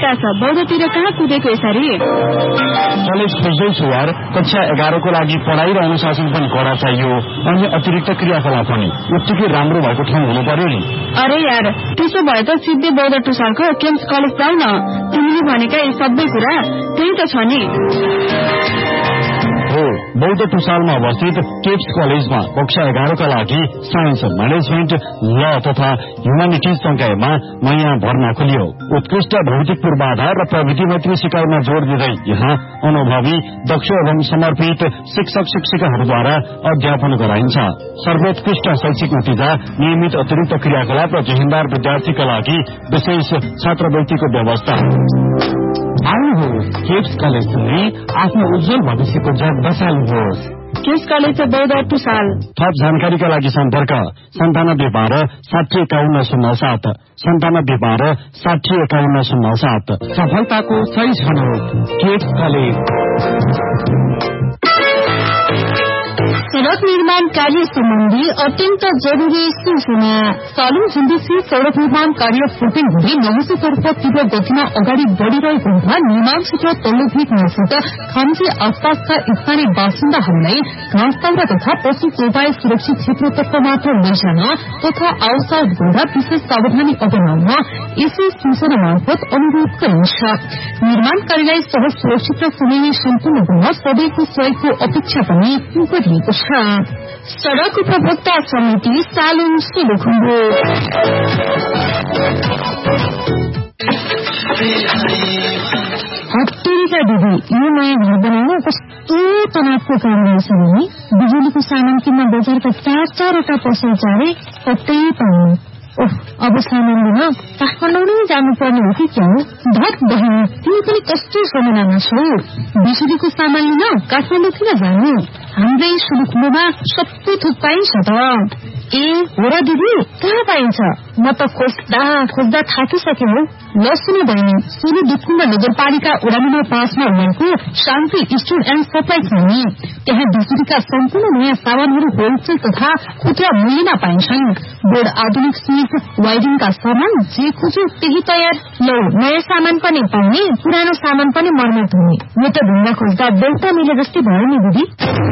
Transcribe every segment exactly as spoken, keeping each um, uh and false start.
विकास बौद्धतिर कहाँ कुदेको यसरी? कलेज खोज्दैछु यार। कक्षा एघारको लागि पढाइ र अनुशासन पनि कडा चाहियो अनि अतिरिक्त क्रियाकलाप पनि उत्तिकै राम्रो भएको ठाउँ हुनु पर्यो नि। अरे यार त्यसो भए त सिधै बौद्ध टुसालको केम्स कलेज जाऊ न। तिमीले भनेका यी सबै कुरा त्यही त छ नि। हो, बौद्ध टुसालमा अवस्थित केप्स कलेजमा कक्षा एघारका लागि साइन्स, म्यानेजमेन्ट, ल तथा ह्युमानिटिज संकायमा नयाँ भर्ना खुलियो। उत्कृष्ट भौतिक पूर्वाधार र प्रविधि मैत्री सिकाइमा जोड़ दिँदै यहाँ अनुभवी, दक्ष एवं समर्पित शिक्षक शिक्षिकाहरूद्वारा अध्यापन गराइन्छ। सर्वोत्कृष्ट शैक्षिक नतिजा, नियमित अतिरिक्त क्रियाकलाप र जिम्मेदार विद्यार्थीका लागि विशेष छात्रवृत्तिको व्यवस्था। आउनुहोस्, केप्स कलेजसँगै आफ्नो उज्जवल भविष्यको जग बसाल्नुहोस्। केप्स कलेज बौद्ध टुसाल। थप जानकारीका लागि सम्पर्क सन्तानब्बे बाह्र साठी एकाउन्न शून्य सात सन्तानब्बे बाह्र साठी एकाउन्न शून्य सात। सफलताको सही छनौट केप्स कलेज। सड़क निर्माण कार्य सम्बन्धी अत्यन्त जरूरी सूचना। सालुङ झुन्डीसी सड़क निर्माण कार्य फुटिङ हुँदै नहुसीतर्फ तीव्र गतिमा अगाडि बढ़िरहेको हुँदा निर्माण क्षेत्र तल्लो भेग नजिक खाम्ची आसपासका स्थानीय बासिन्दाहरूलाई घाँसदाउरा तथा पशु चौपाई सुरक्षित क्षेत्रतर्फ मात्र लैजान तथा आवश्यक गर्दा विशेष सावधानी अपनाउन यसै सूचना मार्फत अनुरोध गरिन्छ। निर्माण कार्यलाई सहज सुरक्षित र समयमै सम्पूर्ण गर्न सबैको सहयोगको अपेक्षा पनि गरिएको छ। सड़क उपभोक्ता समिति सालुङ सोलुखुम्बु। हत्तेरीका दिदी, यो नयाँ घर बनाउन कस्तो तनावको काम रहेछ भने बिजुलीको सामान किन्न बजारका चार चारवटा पसल चारे कतै पाउनु। ओह, अब सामान लिन काठमाडौँ नै जानुपर्ने हो कि क्या हो? धत बहिनी, तिमी पनि कस्तो समयमा छौ? बिजुलीको सामान लिन काठमाडौँ किन जानु? हाम्रै सोलुखुम्बुमा सबै थोक पाइन्छ त। ए हो र दिदी, कहाँ पाइन्छ? म त खोज्दा खोज्दा थाकिसके हो। ल सुन बहिनी, सोलु दुखुम्बा नगरपालिका वडा नम्बर पाँचमा रहेको शान्ति स्टोर एण्ड सप्लाई छ नि। त्यहाँ बिजुलीका सम्पूर्ण नयाँ सामानहरू होलसेल तथा खुद्रा मूल्यमा पाइन्छन्। बोर्ड, आधुनिक स्विच, वायरिङका सामान जे खोज्यो त्यही तयार। लौ, नयाँ सामान पनि पाउने, पुरानो सामान पनि मर्मत हुने। यो त ढुङ्गा खोज्दा बेलुका मिले जस्तै भयो नि दिदी।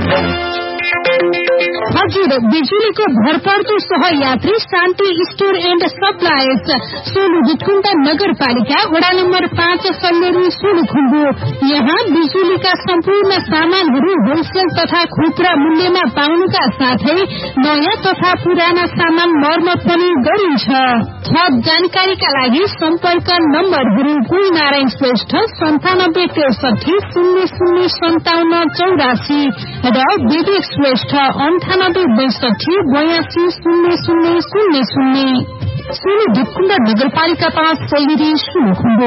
हजुर, बिजुलीको भरपर्दो सहयात्री शान्ति स्टोर एण्ड सप्लायर्स, सोलु दुखुम्बा नगरपालिका वडा नम्बर पाँच सल्लेरू सोलुखुम्बु। यहाँ बिजुलीका सम्पूर्ण सामानहरू होलसेल तथा खुद्रा मूल्यमा पाउनुका साथै नयाँ तथा पुराना सामान मर्मत पनि गरिन्छ। थप जानकारीका लागि सम्पर्क नम्बरहरू गुण नारायण श्रेष्ठ सन्तानब्बे त्रिसठी शून्य शून्य सन्ताउन्न चौरासी र विवेक श्रेष्ठ अन्ठानब्बे बैसठी बयासी शून्य शून्य शून्य शून्य। सोलु दुखुम्बा नगरपालिका पाँच सल्लेरी सोलुखुम्बु।